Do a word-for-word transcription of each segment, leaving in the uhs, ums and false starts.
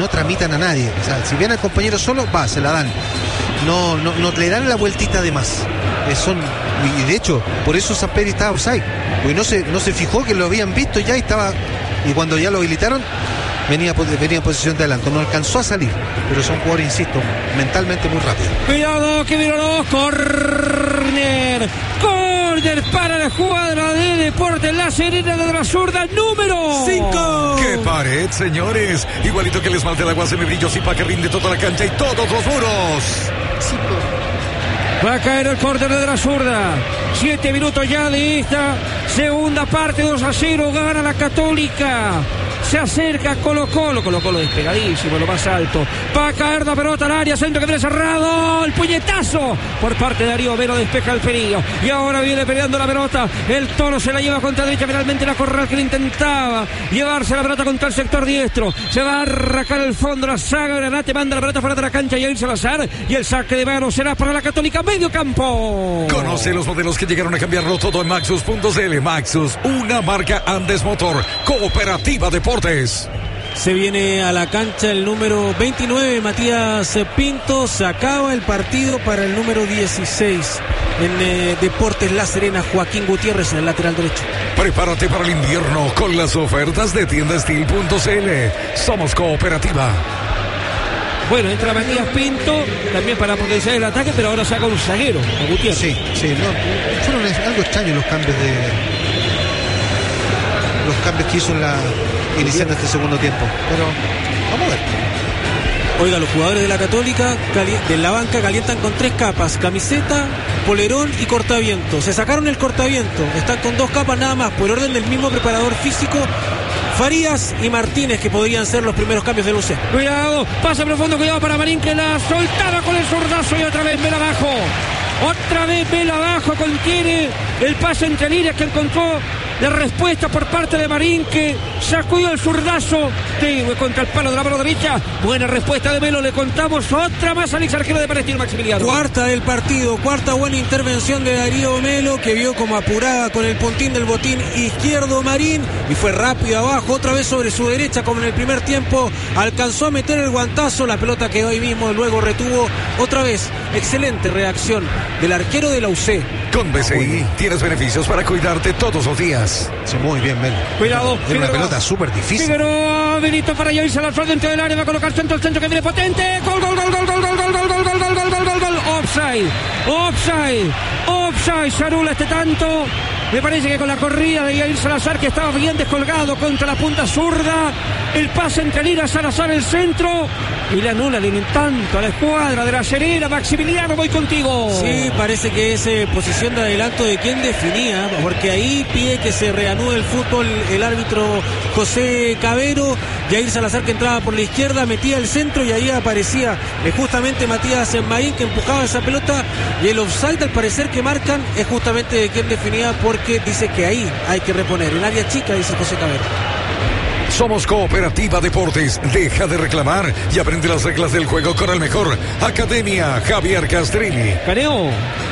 no tramitan a nadie. O sea, si viene el compañero solo, va, se la dan. No, no, no le dan la vueltita de más. Eh, son, y de hecho, por eso Samperi estaba offside. Porque no se, no se fijó que lo habían visto ya y estaba. Y cuando ya lo habilitaron, venía, venía en posición de adelanto. No alcanzó a salir. Pero son jugadores, insisto, mentalmente muy rápidos. Cuidado, que vino los córner. Córner para la jugadora de Deportes La Serena de la zurda número cinco. ¡Qué pared, señores! Igualito que el esmalte de agua semibrillos y para que rinde toda la cancha y todos los muros. Va a caer el córner de la zurda. Siete minutos ya de esta segunda parte. Dos a cero. Gana la Católica. Se acerca Colo Colo. Colo Colo despegadísimo, lo más alto. Va a caer la pelota al área. Centro que viene cerrado. El puñetazo por parte de Darío Melo. Despeja el Ferillo. Y ahora viene peleando la pelota. El Toro se la lleva contra derecha. Finalmente la Corral que le intentaba llevarse la pelota contra el sector diestro. Se va a arrancar el fondo. La saga Granate manda la pelota fuera de la cancha. Yair Salazar. Y el saque de mano será para la Católica. Medio campo. Conoce los modelos que llegaron a cambiarlo todo en Maxus punto c l. Maxus, una marca Andes Motor. Cooperativa Deportes. Se viene a la cancha el número veintinueve, Matías Pinto. Se acaba el partido para el número dieciséis en eh, Deportes La Serena, Joaquín Gutiérrez en el lateral derecho. Prepárate para el invierno con las ofertas de tienda steel punto c l. Somos Cooperativa. Bueno, entra Matías Pinto también para potenciar el ataque, pero ahora saca un zaguero, a Gutiérrez. Sí, sí, no, fueron algo extraños los cambios de los cambios que hizo en la iniciando este segundo tiempo, pero vamos a ver. Oiga, los jugadores de la Católica de la banca calientan con tres capas: camiseta, polerón y cortaviento. Se sacaron el cortaviento, están con dos capas nada más, por orden del mismo preparador físico, Farías y Martínez, que podrían ser los primeros cambios del U C. Cuidado, pase profundo, cuidado para Marín, que la soltaba con el zurdazo y otra vez Vela abajo. Otra vez Vela abajo, contiene el pase entre líneas que encontró la respuesta por parte de Marín, que sacudió el zurdazo de, contra el palo de la mano derecha. Buena respuesta de Melo, le contamos otra más al ex arquero de Palestino, Maximiliano. Cuarta del partido, cuarta buena intervención de Darío Melo, que vio como apurada con el puntín del botín izquierdo Marín y fue rápido abajo, otra vez sobre su derecha como en el primer tiempo. Alcanzó a meter el guantazo, la pelota quedó ahí mismo, luego retuvo otra vez. Excelente reacción del arquero de la U C. Con B C I tienes beneficios para cuidarte todos los días. Sí, muy bien, Melo. Cuidado. Es una pelota súper difícil. Figueroa, Benito para Yair Salazar dentro del área, va a colocar centro, el centro que viene potente. Gol, gol, gol, gol, gol, gol, gol, gol, gol, gol, gol, gol, gol, gol, gol. Offside, offside, offside. Se anula este tanto. Me parece que con la corrida de Yair Salazar, que estaba bien descolgado contra la punta zurda. El pase entre líneas, Salazar el centro. Y le anula el tanto a la escuadra de La Serena. Maximiliano, voy contigo. Sí, parece que es eh, posición de adelanto de quien definía, porque ahí pide que se reanude el fútbol el árbitro José Cabero. Yair Salazar, que entraba por la izquierda, metía el centro y ahí aparecía eh, justamente Matías Marín, que empujaba esa pelota. Y el offside, al parecer que marcan, es justamente de quien definía, porque dice que ahí hay que reponer. En área chica, dice José Cabero. Somos Cooperativa Deportes. Deja de reclamar y aprende las reglas del juego con el mejor. Academia Javier Castrilli. Caneo.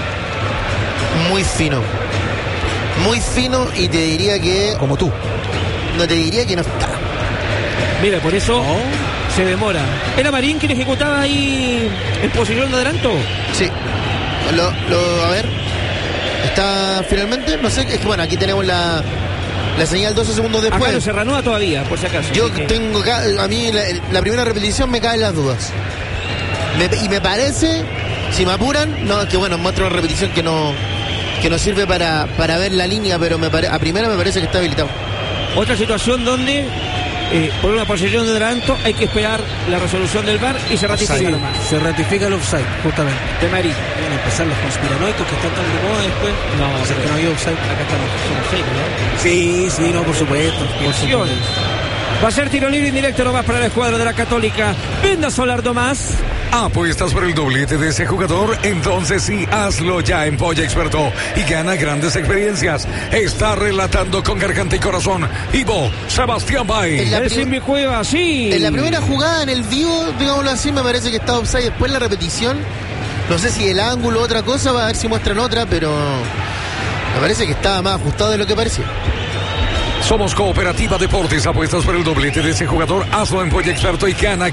Muy fino. Muy fino, y te diría que... Como tú. No te diría que no está. Mira, por eso oh. se demora. ¿Era Marín quien ejecutaba ahí en posición de adelanto? Sí. Lo, lo, a ver. Está finalmente, no sé, es que bueno, aquí tenemos la... La señal doce segundos después. Acá no se reanuda todavía, por si acaso. Yo tengo acá, a mí la, la primera repetición me caen las dudas. Me, y me parece, si me apuran, no, que bueno, muestra una repetición que no que no sirve para, para ver la línea, pero me pare, a primera me parece que está habilitado. Otra situación donde eh, por una posición de adelanto hay que esperar la resolución del V A R y se ratifica sí, nomás. Se ratifica el offside, justamente. De Marín. Van a empezar los conspiranoicos que están tan de moda después. No, o sea, que no había offside. Acá estamos, somos seis, ¿no? Sí, sí, no, por supuesto. Por supuesto. Va a ser tiro libre indirecto nomás para la escuadra de la Católica. Venda Solardo más. ¿Apuestas por el doblete de ese jugador? Entonces sí, hazlo ya en Polla Experto y gana grandes experiencias. Está relatando con garganta y corazón Ivo Sebastián Bay. El Simbi Cueva, sí. En la primera jugada, en el vivo, digámoslo así, me parece que está offside. Después la repetición, no sé si el ángulo o otra cosa, va a ver si muestran otra, pero me parece que estaba más ajustado de lo que parecía. Somos Cooperativa Deportes. ¿Apuestas por el doblete de ese jugador? Hazlo en Polla Experto y gana